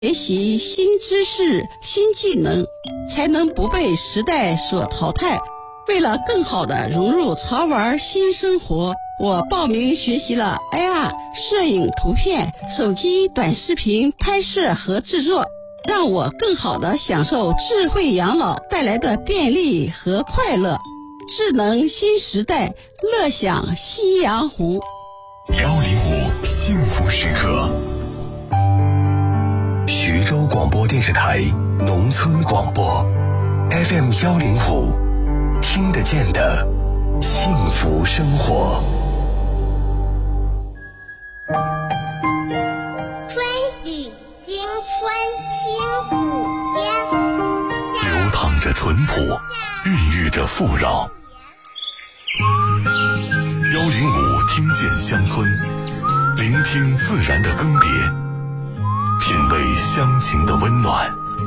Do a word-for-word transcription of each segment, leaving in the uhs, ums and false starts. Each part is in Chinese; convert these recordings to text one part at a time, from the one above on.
学习新知识、新技能，才能不被时代所淘汰。为了更好地融入潮玩新生活，我报名学习了 A R 摄影、图片、手机短视频拍摄和制作，让我更好地享受智慧养老带来的便利和快乐。智能新时代，乐享夕阳红。 幺零五幸福时刻。徐州广播电视台农村广播 F M 幺零五，听得见的幸福生活。 春雨惊春清谷天， 流淌着淳朴，孕育着富饶。幺零五听见乡村，聆听自然的更迭，品味乡情的温暖。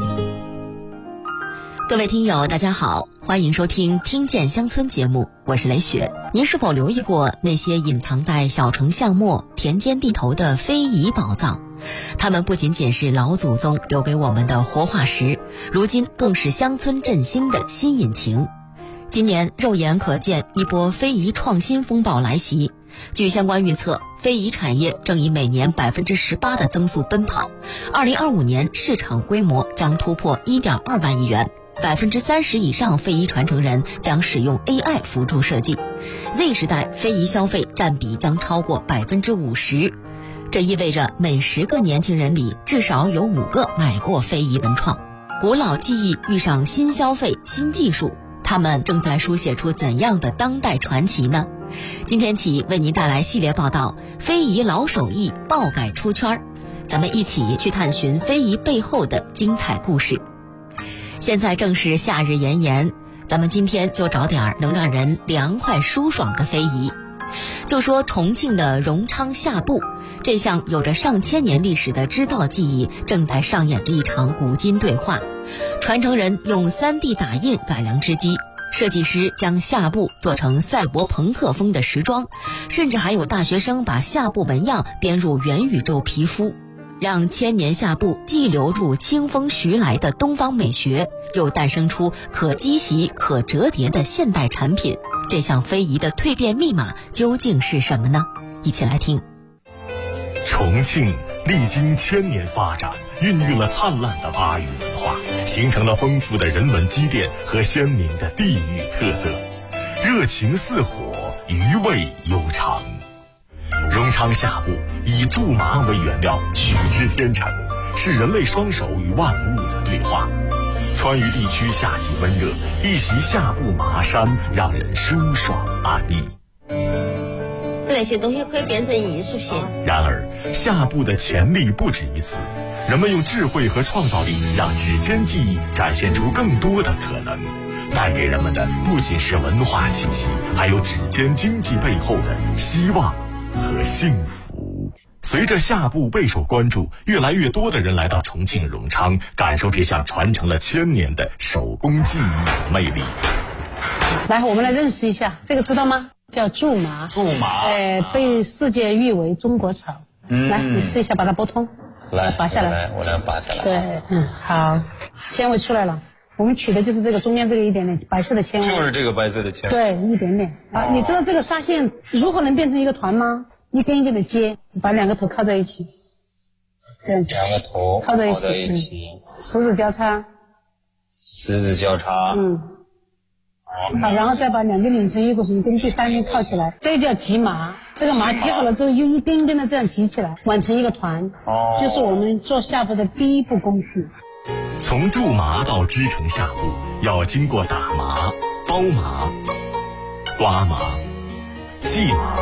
各位听友大家好，欢迎收听听见乡村节目，我是雷雪。您是否留意过那些隐藏在小城巷陌、田间地头的非遗宝藏？它们不仅仅是老祖宗留给我们的活化石，如今更是乡村振兴的新引擎。今年肉眼可见一波非遗创新风暴来袭，据相关预测，非遗产业正以每年 百分之十八 的增速奔跑，二零二五年市场规模将突破 一点二万亿元， 百分之三十 以上非遗传承人将使用 A I 辅助设计， Z 时代非遗消费占比将超过 百分之五十， 这意味着每十个年轻人里至少有五个买过非遗文创。古老技艺遇上新消费、新技术，他们正在书写出怎样的当代传奇呢？今天起为您带来系列报道《非遗老手艺爆改出圈》，咱们一起去探寻非遗背后的精彩故事。现在正是夏日炎炎，咱们今天就找点能让人凉快舒爽的非遗。就说重庆的荣昌夏布，这项有着上千年历史的织造技艺正在上演着一场古今对话。传承人用 三 D 打印改良织机，设计师将夏布做成赛博朋克风的时装，甚至还有大学生把夏布纹样编入元宇宙皮肤，让千年夏布既留住清风徐来的东方美学，又诞生出可机洗、可折叠的现代产品。这项非遗的蜕变密码究竟是什么呢？一起来听。 重庆历经千年发展，孕育了灿烂的巴渝文化，形成了丰富的人文积淀和鲜明的地域特色，热情似火，余味悠长。荣昌夏布以苎麻为原料，取之天成，是人类双手与万物的对话。川渝地区夏季温热，一袭夏布麻衫让人舒爽安逸。 那些东西可以变成艺术品。 然而，夏布的潜力不止于此，人们用智慧和创造力让指尖技艺展现出更多的可能，带给人们的不仅是文化气息，还有指尖经济背后的希望和幸福。随着夏布备受关注，越来越多的人来到重庆荣昌，感受这项传承了千年的手工技艺的魅力。 来，我们来认识一下，这个知道吗？叫苎麻。 苎麻， 呃，被世界誉为中国草。嗯，来，你试一下把它拨通， 来拔下来。 来，我来拔下来。 对，嗯，好，纤维出来了。我们取的就是这个中间这个一点点白色的纤维。 就是这个白色的纤维。 对，一点点。啊，你知道这个纱线如何能变成一个团吗？一根一根的接，把两个头靠在一起，这样两个头靠在一起， 靠在一起， 嗯、十指交叉， 十指交叉， 嗯，好，然后再把两根拧成一股绳，跟第三根靠起来，这叫集麻。这个麻集好了之后，又一根一根的这样集起来，挽成一个团，哦，就是我们做夏布的第一步工序。 从苎麻到织成夏布，要经过打麻、包麻、刮麻、系麻、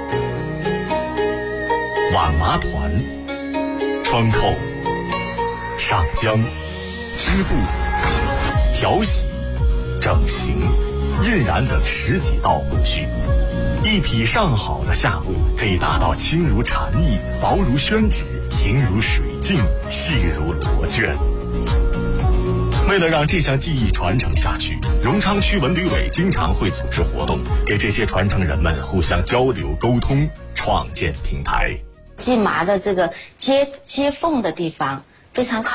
挽麻团、穿扣、上浆、织布、漂洗、整形、印染等十几道工序。一匹上好的夏布可以达到轻如蝉翼，薄如宣纸，平如水镜，细如罗绢。为了让这项技艺传承下去，荣昌区文旅委经常会组织活动，给这些传承人们互相交流沟通，创建平台。 系麻的这个接接缝的地方， 非常